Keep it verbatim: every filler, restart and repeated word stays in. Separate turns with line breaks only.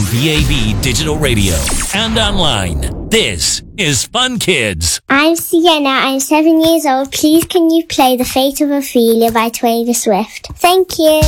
B A B Digital Radio and online. This is Fun Kids.
I'm Sienna. I'm seven years old. Please can you play The Fate of Ophelia by Taylor Swift? Thank you.